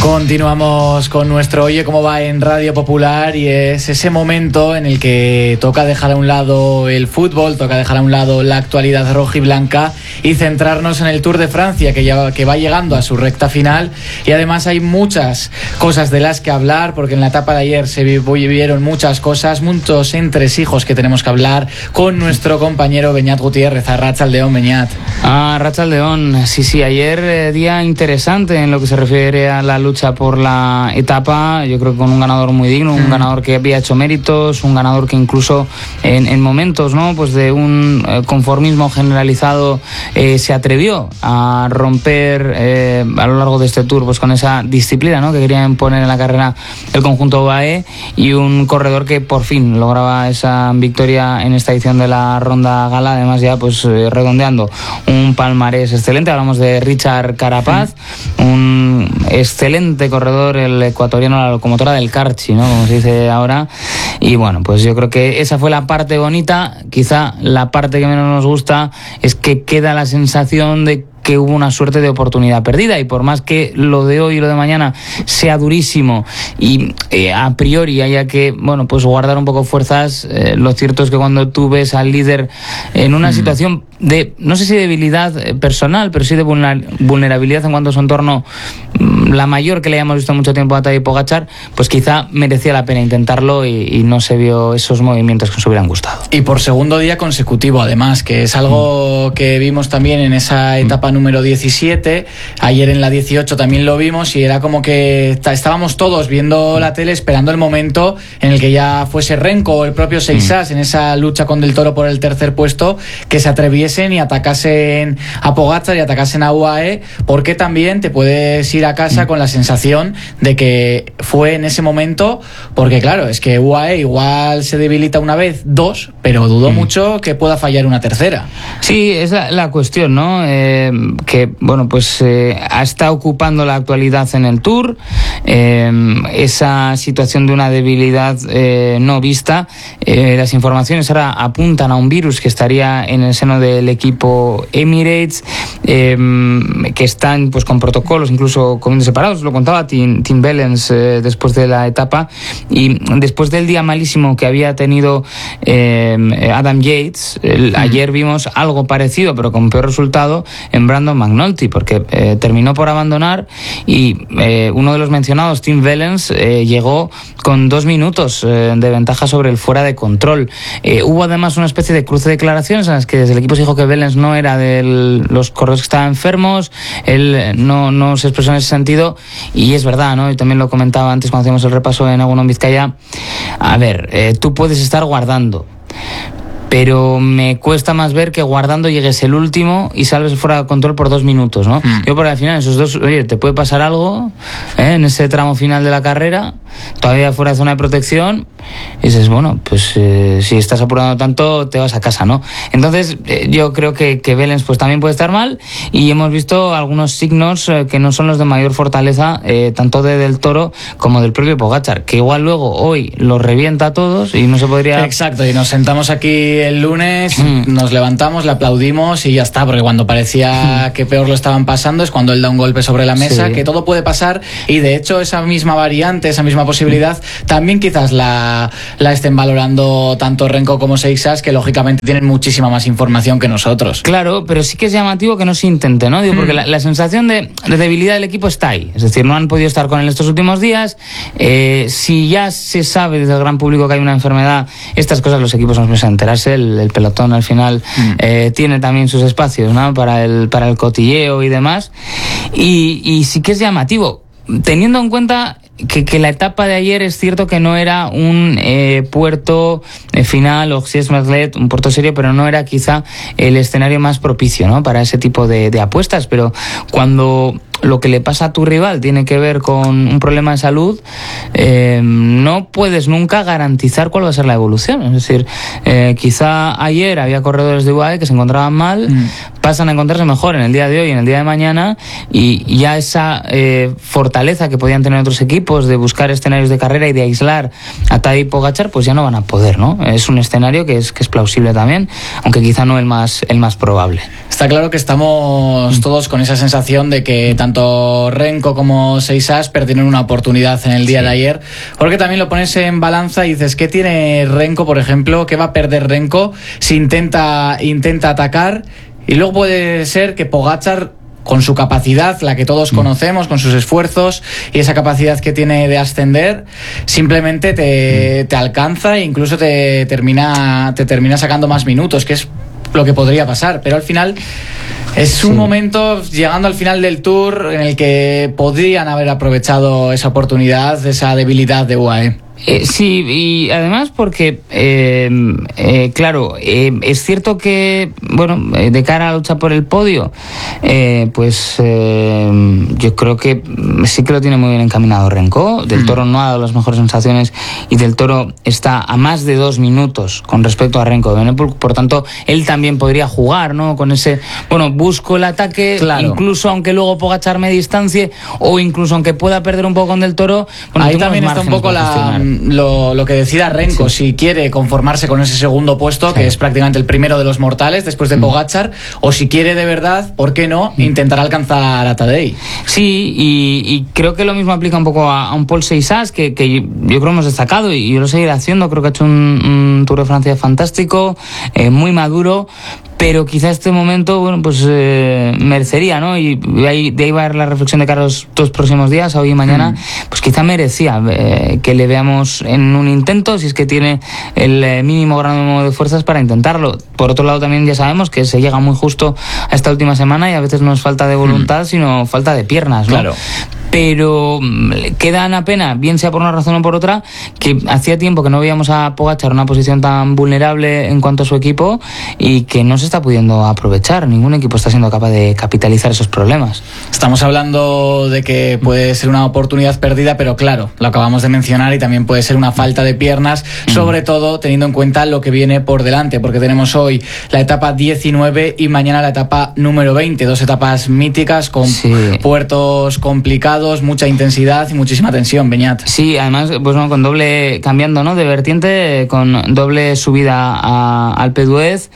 Continuamos con nuestro Oye Cómo Va en Radio Popular, y es ese momento en el que toca dejar a un lado el fútbol, toca dejar a un lado la actualidad rojiblanca y centrarnos en el Tour de Francia, que va llegando a su recta final. Y además hay muchas cosas de las que hablar, porque en la etapa de ayer se vivieron muchas cosas, muchos entresijos que tenemos que hablar con nuestro compañero Beñat Gutiérrez. Arratsaldeon, Beñat. Arratsaldeon, sí, ayer día interesante en lo que se refiere a la lucha por la etapa. Yo creo que con un ganador muy digno, un ganador que había hecho méritos, un ganador que incluso en momentos, ¿no?, pues de un conformismo generalizado se atrevió a romper a lo largo de este Tour, pues con esa disciplina, ¿no?, que quería imponer en la carrera el conjunto UAE, y un corredor que por fin lograba esa victoria en esta edición de la Ronda Gala, además ya pues redondeando un palmarés excelente. Hablamos de Richard Carapaz, un excelente corredor, el ecuatoriano, la locomotora del Carchi, ¿no?, como se dice ahora. Y bueno, pues yo creo que esa fue la parte bonita. Quizá la parte que menos nos gusta es que queda la sensación de que hubo una suerte de oportunidad perdida, y por más que lo de hoy y lo de mañana sea durísimo y a priori haya que, bueno, pues guardar un poco fuerzas, lo cierto es que cuando tú ves al líder en una situación de, no sé si debilidad personal, pero sí de vulnerabilidad en cuanto a su entorno, la mayor que le hayamos visto mucho tiempo a Tadej Pogačar, pues quizá merecía la pena intentarlo, y no se vio esos movimientos que nos hubieran gustado. Y por segundo día consecutivo, además, que es algo que vimos también en esa etapa número 17, ayer en la 18 también lo vimos, y era como que estábamos todos viendo la tele esperando el momento en el que ya fuese Renko o el propio Seixas en esa lucha con Del Toro por el tercer puesto, que se atreviesen y atacasen a Pogačar y atacasen a UAE, porque también te puedes ir a casa con la sensación de que fue en ese momento, porque claro, es que UAE igual se debilita una vez, dos, pero dudo mucho que pueda fallar una tercera. Sí, es la cuestión, ¿no? Que, bueno, pues está ocupando la actualidad en el Tour, esa situación de una debilidad no vista. Las informaciones ahora apuntan a un virus que estaría en el seno del equipo Emirates, que están pues con protocolos incluso comiendo separados. Lo contaba Tim Wellens después de la etapa, y después del día malísimo que había tenido Adam Yates, ayer vimos algo parecido pero con peor resultado en Brandon McNulty, porque terminó por abandonar, y uno de los mencionados, Tim Wellens, llegó con 2 minutos de ventaja sobre el fuera de control. Hubo además una especie de cruce de declaraciones en las que desde el equipo se dijo que Wellens no era de los corredores que estaban enfermos, él no se expresó en ese sentido, y es verdad, ¿no? Y también lo comentaba antes cuando hacíamos el repaso en Aguno en Vizcaya. A ver, tú puedes estar guardando, pero me cuesta más ver que guardando llegues el último y salves fuera de control por 2 minutos, ¿no? Yo por al final esos dos, oye, te puede pasar algo en ese tramo final de la carrera, todavía fuera de zona de protección, y dices, bueno, pues si estás apurando tanto, te vas a casa, ¿no? Entonces yo creo que Wellens pues también puede estar mal, y hemos visto algunos signos que no son los de mayor fortaleza, tanto de Del Toro como del propio Pogačar, que igual luego hoy los revienta a todos y no se podría... Exacto, y nos sentamos aquí el lunes, nos levantamos, le aplaudimos y ya está, porque cuando parecía que peor lo estaban pasando es cuando él da un golpe sobre la mesa, que todo puede pasar, y de hecho esa misma variante, esa misma posibilidad, también quizás la estén valorando tanto Renko como Seixas, que lógicamente tienen muchísima más información que nosotros. Claro, pero sí que es llamativo que no se intente, ¿no? Digo, porque la sensación de debilidad del equipo está ahí, es decir, no han podido estar con él estos últimos días. Si ya se sabe desde el gran público que hay una enfermedad, estas cosas los equipos no empiezan a enterarse. El pelotón al final tiene también sus espacios, ¿no?, para el cotilleo y demás, y sí que es llamativo, teniendo en cuenta que la etapa de ayer es cierto que no era un puerto final, o si es Merlet, un puerto serio, pero no era quizá el escenario más propicio, ¿no?, para ese tipo de apuestas. Pero cuando lo que le pasa a tu rival tiene que ver con un problema de salud, no puedes nunca garantizar cuál va a ser la evolución. Es decir, quizá ayer había corredores de UAE que se encontraban mal, pasan a encontrarse mejor en el día de hoy y en el día de mañana, y ya esa fortaleza que podían tener otros equipos de buscar escenarios de carrera y de aislar a Tadej Pogačar, pues ya no van a poder, ¿no? Es un escenario que es plausible también, aunque quizá no el más probable. Está claro que estamos todos con esa sensación de que tanto tanto Renko como Seixas perdieron una oportunidad en el día de ayer, porque también lo pones en balanza y dices, ¿qué tiene Renko, por ejemplo? ¿Qué va a perder Renko si intenta atacar? Y luego puede ser que Pogačar, con su capacidad, la que todos conocemos, con sus esfuerzos y esa capacidad que tiene de ascender, simplemente te alcanza e incluso te termina sacando más minutos, que es lo que podría pasar. Pero al final es un momento, llegando al final del Tour, en el que podrían haber aprovechado esa oportunidad, esa debilidad de UAE. Sí, y además porque, claro, es cierto que, bueno, de cara a la lucha por el podio, pues yo creo que sí que lo tiene muy bien encaminado Renko. Del Toro no ha dado las mejores sensaciones y Del Toro está a más de 2 minutos con respecto a Renko de Benepul, por tanto, él también podría jugar, ¿no? Con ese, bueno, busco el ataque, claro, incluso aunque luego Pogačar me distancie, o incluso aunque pueda perder un poco con Del Toro. Bueno, ahí también está un poco lo que decida Renko, si quiere conformarse con ese segundo puesto, que es prácticamente el primero de los mortales después de Pogačar, o si quiere de verdad, ¿por qué no?, intentar alcanzar a Tadej. Sí, y creo que lo mismo aplica un poco a un Pol Seixas, que yo creo hemos destacado y yo lo seguiré haciendo. Creo que ha hecho un Tour de Francia fantástico, muy maduro, pero quizá este momento, bueno, pues merecería, ¿no? Y de ahí va a ir la reflexión de Carlos 2 próximos días, hoy y mañana, pues quizá merecía que le veamos en un intento, si es que tiene el mínimo grado de fuerzas para intentarlo. Por otro lado, también ya sabemos que se llega muy justo a esta última semana y a veces no es falta de voluntad, sino falta de piernas, ¿no? Claro. Pero queda una pena, bien sea por una razón o por otra, que hacía tiempo que no veíamos a Pogačar en una posición tan vulnerable en cuanto a su equipo y que no se está pudiendo aprovechar. Ningún equipo está siendo capaz de capitalizar esos problemas. Estamos hablando de que puede ser una oportunidad perdida, pero claro, lo acabamos de mencionar, y también puede ser una falta de piernas, sobre todo teniendo en cuenta lo que viene por delante, porque tenemos hoy la etapa 19 y mañana la etapa número 20, 2 etapas míticas con puertos complicados, mucha intensidad y muchísima tensión, Beñat. Sí, además, pues bueno, con doble, cambiando, ¿no?, de vertiente, con doble subida a Alpe d'Huez.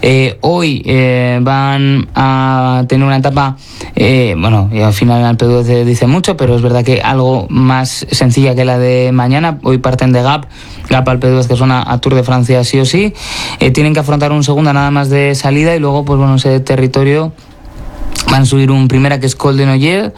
Hoy van a tener una etapa, bueno, y al final en Alpe d'Huez dice mucho, pero es verdad que algo más sencilla que la de mañana. Hoy parten de Gap Alpe d'Huez, que suena a Tour de Francia sí o sí. Tienen que afrontar un segunda nada más de salida y luego, pues bueno, ese territorio van a subir un primera que es Col de Noyer,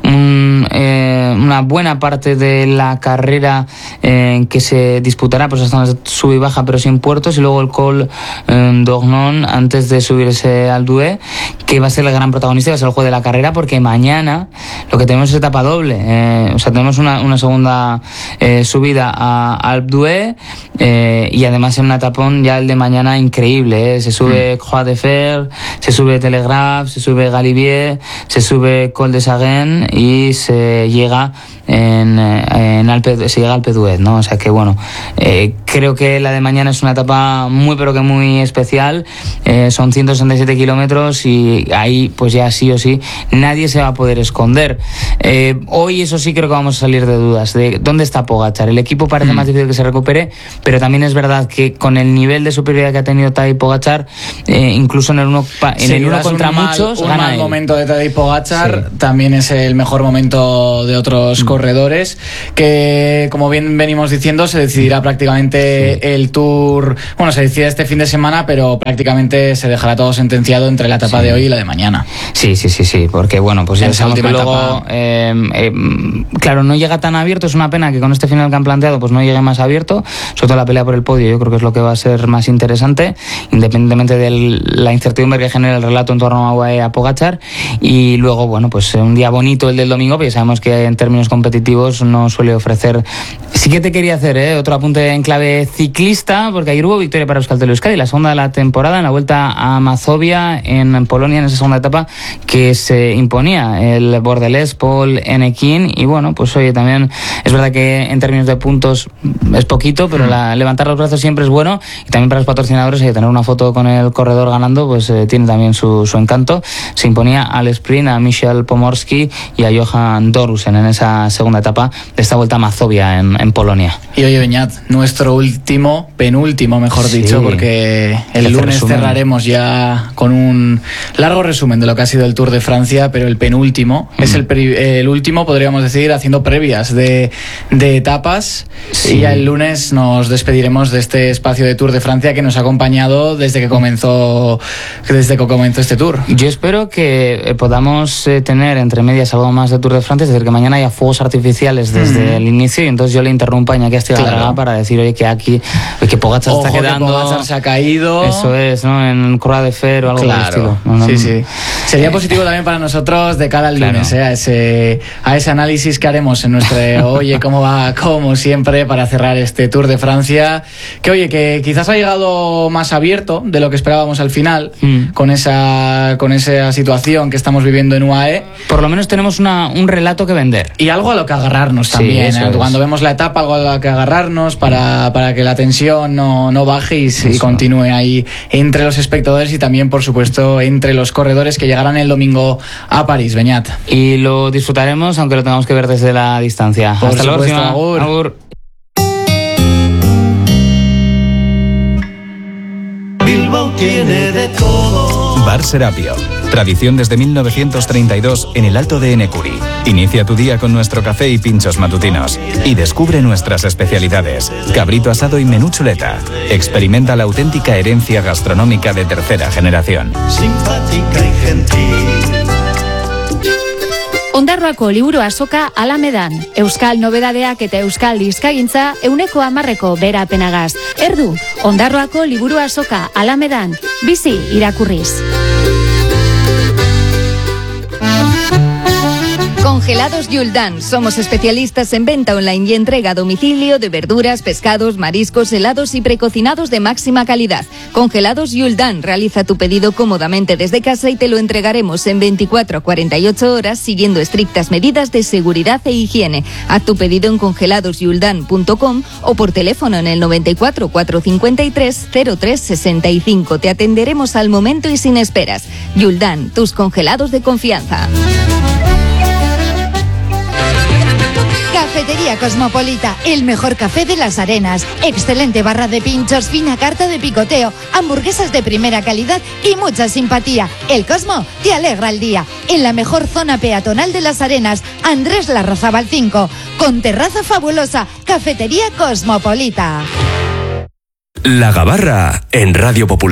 una buena parte de la carrera que se disputará pues hasta una sub y baja pero sin puertos, y luego el Col d'Ornon antes de subirse al Douai, que va a ser el gran protagonista, va a ser el juego de la carrera, porque mañana lo que tenemos es etapa doble, o sea, tenemos una segunda subida a Alpe d'Huez, y además en un etapón ya el de mañana increíble, se sube Croix de Fer, se sube Telegraph, se sube Galibier, se sube Col de Saguen y se llega se llega al Alpe d'Huez, ¿no? O sea que bueno, creo que la de mañana es una etapa muy pero que muy especial. Son 167 kilómetros y ahí pues ya sí o sí nadie se va a poder esconder. Hoy eso sí creo que vamos a salir de dudas de dónde está Pogačar. El equipo parece más difícil que se recupere, pero también es verdad que con el nivel de superioridad que ha tenido Tadej Pogačar, incluso en el uno contra muchos, un mal momento de Tadej Pogačar, también es el mejor momento de otros corredores, que como bien venimos diciendo se decidirá prácticamente el Tour, bueno, se decide este fin de semana, pero prácticamente se dejará todo sentenciado entre la etapa de hoy y la de mañana. Sí, porque bueno, pues ya sabemos que luego claro, no llega tan abierto. Es una pena que con este final que han planteado pues no llegue más abierto, sobre todo la pelea por el podio. Yo creo que es lo que va a ser más interesante, independientemente de la incertidumbre que genera el relato en torno a Pogačar. Y luego, bueno, pues un día bonito el del domingo, porque sabemos que en términos competitivos no suele ofrecer. Sí que te quería hacer otro apunte en clave ciclista, porque ayer hubo victoria para Euskaltel Euskadi, la segunda de la temporada, en la Vuelta a Mazovia en Polonia, en esa segunda etapa que se imponía el bordelés Paul Enequin. Y bueno, pues oye, también es verdad que en términos de puntos es poquito, pero levantar los brazos siempre es bueno, y también para los patrocinadores tener una foto con el corredor ganando pues tiene también su encanto. Se impone ponía al sprint a Michel Pomorski y a Johan Dorusen en esa segunda etapa de esta Vuelta a Mazovia en Polonia. Y oye, Beñat, nuestro penúltimo, mejor dicho, porque el lunes cerraremos ya con un largo resumen de lo que ha sido el Tour de Francia, pero el penúltimo es el último, podríamos decir, haciendo previas de etapas. Y ya el lunes nos despediremos de este espacio de Tour de Francia que nos ha acompañado desde que comenzó este Tour. Yo espero que podamos tener entre medias algo más de Tour de Francia, es decir, que mañana haya fuegos artificiales desde el inicio, y entonces yo le interrumpa a Iñaki Astigarraga para decir, oye, que aquí, que Pogačar está quedando... que Pogačar se ha caído. Eso es, ¿no? En Croix de Fer o algo del estilo. Sí. Sería positivo también para nosotros de cara al lunes, a ese análisis que haremos en nuestro oye, cómo va, como siempre, para cerrar este Tour de Francia, que oye, que quizás ha llegado más abierto de lo que esperábamos al final, con esa situación que estamos viviendo en UAE. Por lo menos tenemos un relato que vender. Y algo a lo que agarrarnos también, cuando vemos la etapa, algo a lo que agarrarnos para que la tensión no baje y continúe ahí entre los espectadores y también, por supuesto, entre los corredores que llegarán el domingo a París, Beñat. Y lo disfrutaremos, aunque lo tengamos que ver desde la distancia. Hasta la próxima. Agur. Bilbao tiene de todo. Bar Serapio. Tradición desde 1932 en el Alto de Enecuri. Inicia tu día con nuestro café y pinchos matutinos. Y descubre nuestras especialidades. Cabrito asado y menú chuleta. Experimenta la auténtica herencia gastronómica de tercera generación. Simpática y gentil. Ondarroako liburu azoka Alamedan. Euskal nobedadeak eta euskal dizkagintza 100% berapenagaz. Erdu, Ondarroako liburu azoka Alamedan. Bizi irakurriz. Congelados Yuldan. Somos especialistas en venta online y entrega a domicilio de verduras, pescados, mariscos, helados y precocinados de máxima calidad. Congelados Yuldan. Realiza tu pedido cómodamente desde casa y te lo entregaremos en 24 a 48 horas siguiendo estrictas medidas de seguridad e higiene. Haz tu pedido en congeladosyuldan.com o por teléfono en el 94 453 0365. Te atenderemos al momento y sin esperas. Yuldan, tus congelados de confianza. Cafetería Cosmopolita, el mejor café de Las Arenas. Excelente barra de pinchos, fina carta de picoteo, hamburguesas de primera calidad y mucha simpatía. El Cosmo te alegra el día. En la mejor zona peatonal de Las Arenas, Andrés Larrazábal 5, con terraza fabulosa. Cafetería Cosmopolita. La Gabarra en Radio Popular.